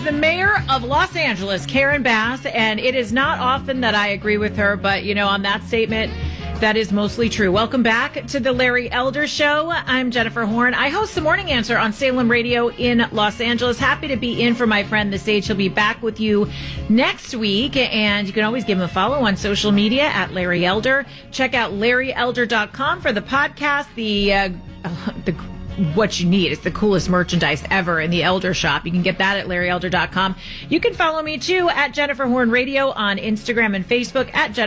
the mayor of Los Angeles, Karen Bass, and it is not often that I agree with her, but, on that statement, that is mostly true. Welcome back to the Larry Elder Show. I'm Jennifer Horn. I host The Morning Answer on Salem Radio in Los Angeles. Happy to be in for my friend, The Sage. He'll be back with you next week, and you can always give him a follow on social media at Larry Elder. Check out LarryElder.com for the podcast, what you need. It's the coolest merchandise ever in the Elder Shop. You can get that at LarryElder.com. You can follow me, too, at Jennifer Horn Radio on Instagram and Facebook, at Jennifer